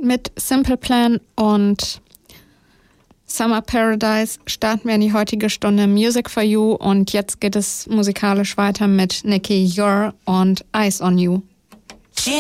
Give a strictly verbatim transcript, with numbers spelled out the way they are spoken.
mit Simple Plan und Summer Paradise starten wir in die heutige Stunde Music for You und jetzt geht es musikalisch weiter mit Nicky Yor und Eyes on You.